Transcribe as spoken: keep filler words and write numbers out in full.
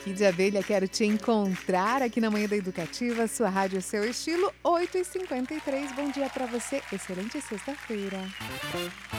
Kid Abelha, quero te encontrar aqui na Manhã da Educativa, sua rádio, seu estilo, oito e cinquenta e três. Bom dia para você, excelente sexta-feira.